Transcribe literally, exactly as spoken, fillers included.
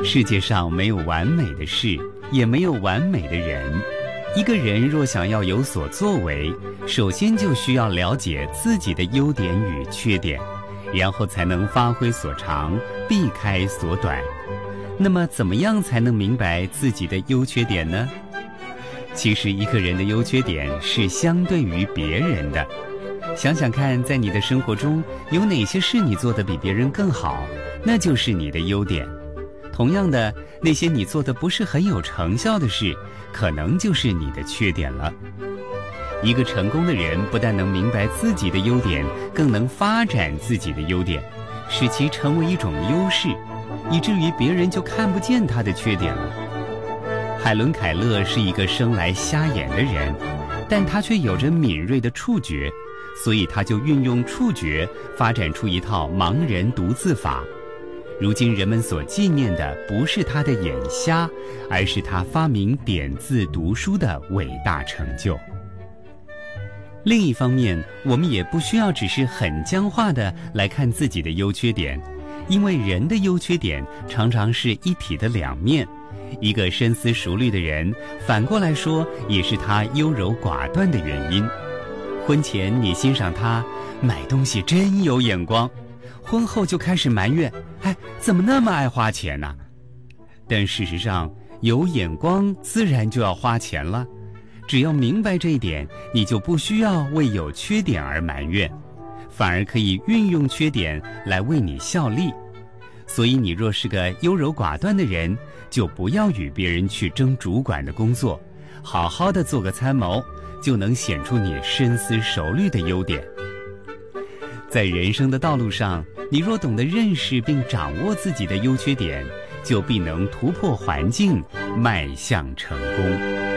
世界上没有完美的事，也没有完美的人。一个人若想要有所作为，首先就需要了解自己的优点与缺点，然后才能发挥所长，避开所短。那么怎么样才能明白自己的优缺点呢？其实一个人的优缺点是相对于别人的。想想看，在你的生活中有哪些事你做得比别人更好，那就是你的优点。同样的，那些你做的不是很有成效的事，可能就是你的缺点了。一个成功的人不但能明白自己的优点，更能发展自己的优点，使其成为一种优势，以至于别人就看不见他的缺点了。海伦·凯勒是一个生来瞎眼的人，但他却有着敏锐的触觉，所以他就运用触觉发展出一套盲人读字法。如今人们所纪念的不是他的眼瞎，而是他发明点字读书的伟大成就。另一方面，我们也不需要只是很僵化的来看自己的优缺点，因为人的优缺点常常是一体的两面。一个深思熟虑的人，反过来说也是他优柔寡断的原因。婚前你欣赏他买东西真有眼光，婚后就开始埋怨，哎，怎么那么爱花钱呢？但事实上，有眼光自然就要花钱了。只要明白这一点，你就不需要为有缺点而埋怨，反而可以运用缺点来为你效力。所以你若是个优柔寡断的人，就不要与别人去争主管的工作，好好的做个参谋，就能显出你深思熟虑的优点。在人生的道路上，你若懂得认识并掌握自己的优缺点，就必能突破环境，迈向成功。